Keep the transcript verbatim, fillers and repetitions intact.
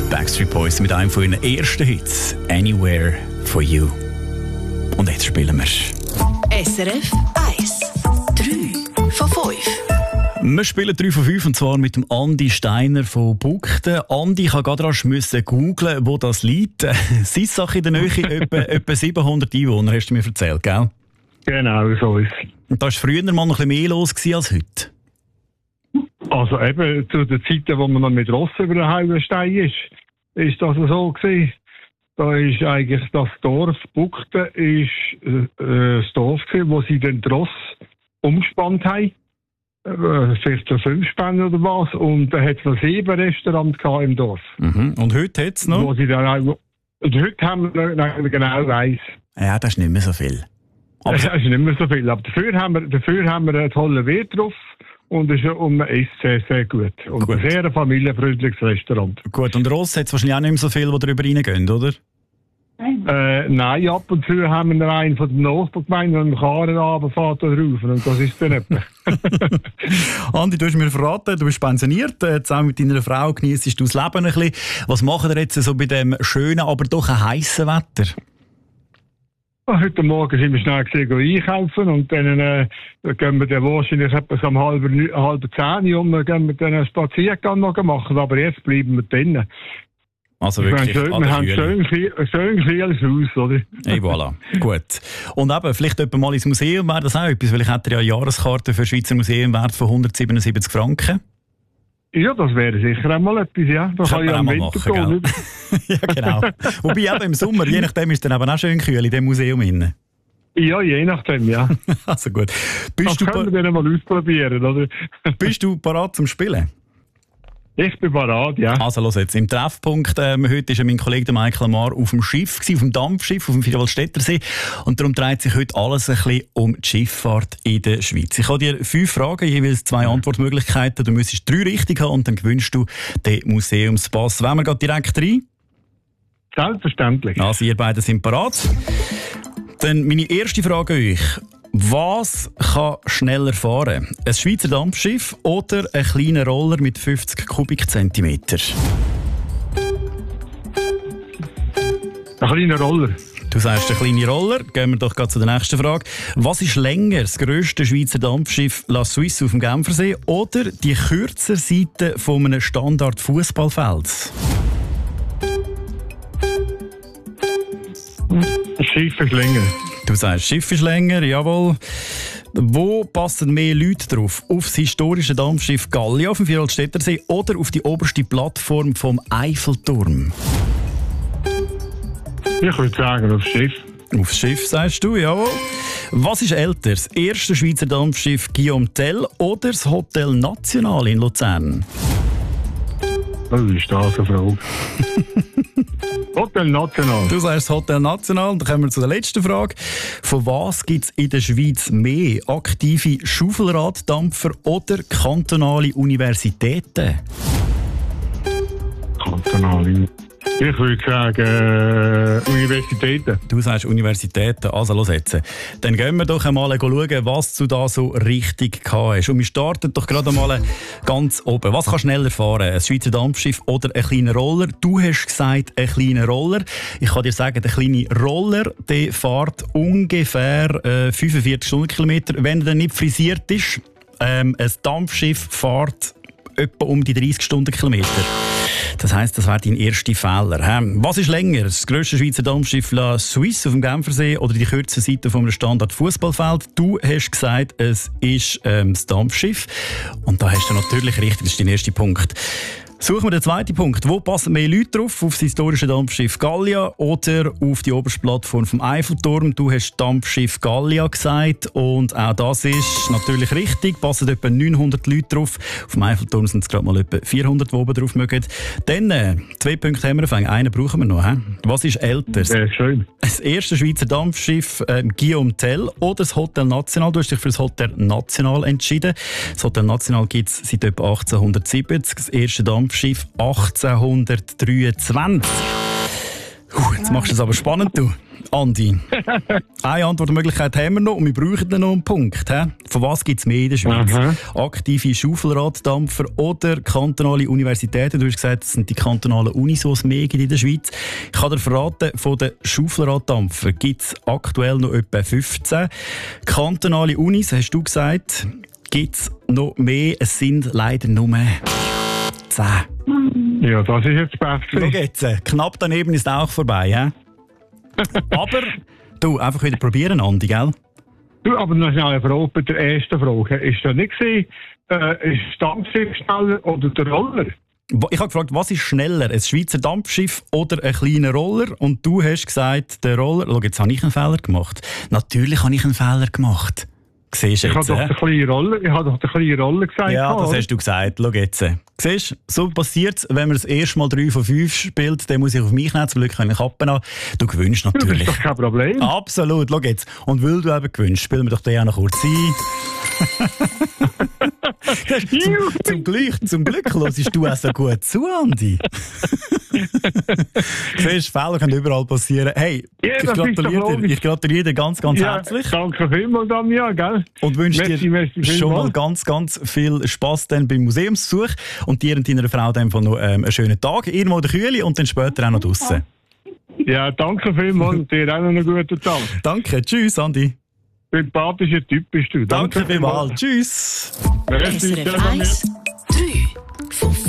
Backstreet Boys mit einem von ihren ersten Hits, Anywhere for You. Und jetzt spielen wir. S R F eins. drei von fünf. Wir spielen drei von fünf und zwar mit dem Andi Steiner von Bugten. Andi, ich musste gerade rasch googlen, wo das liegt. Sissach in der Nähe, etwa, etwa siebenhundert Einwohner, hast du mir erzählt, gell? Genau, so ist es. Und da war früher mal noch ein bisschen mehr los als heute? Also eben zu den Zeiten, wo man noch mit Ross über den Hauenstein ist, ist das so gewesen. Da ist eigentlich das Dorf Bugten ist äh, das Dorf gewesen, wo sie den Ross umgespannt haben. Äh, vielleicht so fünf Späne oder was. Und da hat es noch sieben Restaurants im Dorf. Mhm. Und heute hat es noch? Wo sie dann auch, und heute haben wir noch, genau weiss. Ja, das ist nicht mehr so viel. Aber das ist nicht mehr so viel. Aber dafür haben wir, dafür haben wir einen tollen Wirt drauf. Und es ist um ist sehr, sehr gut. Und gut. Ein sehr familienfreundliches Restaurant. Gut, und Ross hat es wahrscheinlich auch nicht mehr so viel, die darüber reingehen, oder? Äh, nein, ab und zu haben wir einen von den Nachbargemeinden und einen Karren runterfährt da drauf. Und das ist dann etwa. Andi, du hast mir verraten, du bist pensioniert. Zusammen mit deiner Frau genießt du das Leben ein bisschen. Was machen wir jetzt so bei dem schönen, aber doch ein heissen Wetter? Heute Morgen sind wir schnell gesehen, einkaufen und dann äh, gehen wir dann wahrscheinlich etwas um halb, halb zehn um, gehen wir dann einen Spaziergang noch machen, aber jetzt bleiben wir drinnen. Also wirklich, wir haben, wir haben schön, viel, schön vieles Haus, oder? Hey, voilà, gut. Und eben, vielleicht jemand mal ins Museum wäre das auch etwas, weil ich hätte ja eine Jahreskarte für Schweizer Museum wert von hundertsiebenundsiebzig Franken. Ja, das wäre sicher auch mal etwas, ja. Das kann ich am Winter gehen. Ja, genau. Wobei eben im Sommer, je nachdem ist es dann eben auch schön kühl in dem Museum innen. Ja, je nachdem, ja. Also gut. Bist das du können wir dann mal ausprobieren, oder? Bist du parat zum Spielen? Ich bin parat, ja. Also los jetzt, im Treffpunkt, ähm, heute war mein Kollege Michael Amar auf dem Schiff, auf dem Dampfschiff, auf dem Vierwaldstättersee. Und darum dreht sich heute alles ein bisschen um die Schifffahrt in der Schweiz. Ich habe dir fünf Fragen, jeweils zwei Antwortmöglichkeiten. Du müsstest drei richtig haben und dann gewinnst du den Museumspass. Wollen wir gerade direkt rein? Selbstverständlich. Also ihr beide sind parat. Dann meine erste Frage an euch. Was kann schneller fahren? Ein Schweizer Dampfschiff oder ein kleiner Roller mit fünfzig Kubikzentimeter? Ein kleiner Roller. Du sagst, ein kleiner Roller. Gehen wir doch gerade zu der nächsten Frage. Was ist länger, das grösste Schweizer Dampfschiff La Suisse auf dem Genfersee oder die kürzere Seite von einem Standard-Fußballfeld? Das Schiff ist länger. Du sagst, das Schiff ist länger, jawohl. Wo passen mehr Leute drauf? Auf das historische Dampfschiff Gallia auf dem Vierwaldstättersee oder auf die oberste Plattform vom Eiffelturm? Ich würde sagen, aufs Schiff. Aufs Schiff, sagst du, jawohl. Was ist älter, das erste Schweizer Dampfschiff Guillaume Tell oder das Hotel National in Luzern? Das ist das eine Frage. Hotel National. Du sagst Hotel National. Dann kommen wir zu der letzten Frage. Von was gibt es in der Schweiz mehr? Aktive Schaufelraddampfer oder kantonale Universitäten? Kantonale. Ich würde sagen, äh, Universitäten. Du sagst Universitäten. Also, los jetzt. Dann gehen wir doch einmal schauen, was du da so richtig gehabt hast. Und wir starten doch gerade mal ganz oben. Was kann schneller fahren? Ein Schweizer Dampfschiff oder ein kleiner Roller? Du hast gesagt, ein kleiner Roller. Ich kann dir sagen, der kleine Roller, der fährt ungefähr äh, fünfundvierzig Stundenkilometer, wenn er dann nicht frisiert ist. Ähm, ein Dampfschiff fährt etwa um die dreißig Stundenkilometer. Das heisst, das wäre dein erster Fehler. Was ist länger? Das grösste Schweizer Dampfschiff La Suisse auf dem Genfersee oder die kürzeste Seite von einem Standard-Fußballfeld? Du hast gesagt, es ist ähm, das Dampfschiff. Und da hast du natürlich richtig, das ist dein erster Punkt. Suchen wir den zweiten Punkt. Wo passen mehr Leute drauf? Auf das historische Dampfschiff Gallia oder auf die oberste Plattform vom Eiffelturm? Du hast Dampfschiff Gallia gesagt und auch das ist natürlich richtig. Passen etwa neunhundert Leute drauf. Auf dem Eiffelturm sind es gerade mal etwa vierhundert, die oben drauf mögen. Dann, äh, zwei Punkte haben wir gefangen. Einen brauchen wir noch. He? Was ist älter? Sehr schön. Das erste Schweizer Dampfschiff äh, Guillaume Tell oder das Hotel National? Du hast dich für das Hotel National entschieden. Das Hotel National gibt es seit etwa achtzehnhundertsiebzig. Das erste Dampfschiff Schiff achtzehnhundertdreiundzwanzig. Uh, jetzt machst du es aber spannend, du. Andi, eine Antwortmöglichkeit haben wir noch und wir brauchen dann noch einen Punkt. He? Von was gibt es mehr in der Schweiz? Aha. Aktive Schaufelraddampfer oder kantonale Universitäten? Du hast gesagt, das sind die kantonalen Unis, die es mehr gibt in der Schweiz. Ich kann dir verraten, von den Schaufelraddampfern gibt es aktuell noch etwa fünfzehn. Kantonale Unis, hast du gesagt, gibt es noch mehr. Es sind leider nur zehn. Ja, das ist jetzt Schau besser. jetzt, knapp daneben ist auch vorbei. He? Aber du, einfach wieder probieren, Andi, gell? Du, aber noch schnell eine Frage bei der ersten Frage. Ist das nicht gewesen, äh, ist das Dampfschiff schneller oder der Roller? Ich habe gefragt, was ist schneller, ein Schweizer Dampfschiff oder ein kleiner Roller? Und du hast gesagt, der Roller. Schau, jetzt habe ich einen Fehler gemacht. Natürlich habe ich einen Fehler gemacht. Siehst du Ich habe jetzt, doch äh? den kleinen Roller, ich habe doch den kleinen Roller gesagt. Ja, das oder? hast du gesagt. Schau jetzt. Siehst du, so passiert es, wenn man das erste Mal drei von fünf spielt, dann muss ich auf mich nehmen, zum Glück kann ich Kappen an. Du gewinnst Das natürlich. ist doch kein Problem. Absolut, schau jetzt. Und weil du eben gewinnst, spielen wir doch den auch noch kurz ein. zum, zum Glück, zum Glück hörst du auch so gut zu, Andi. Siehst du, Fehler können überall passieren. Hey, Ja, ich, das ist doch gratuliere dir, logisch. ich gratuliere dir ganz, ganz Ja, herzlich. danke vielmals, Damian, gell? Und wünsche Merci, dir merci schon mal vielmals. ganz, ganz viel Spass dann beim Museumsbesuch. Und dir und deiner Frau dann noch ähm, einen schönen Tag. Irgendwo in der Kühle und dann später auch noch draussen. Ja, danke vielmals und dir auch noch einen guten Tag. Danke, tschüss, Andi. Sympathischer Typ bist du. Danke vielmals. Tschüss. Merci, S R F ciao, Damian. eins, drei von